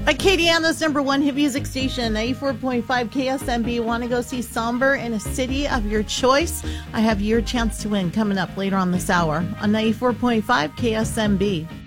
Acadiana's number one hit music station, 94.5 KSMB. Want to go see Somber in a city of your choice? I have your chance to win coming up later on this hour on 94.5 KSMB.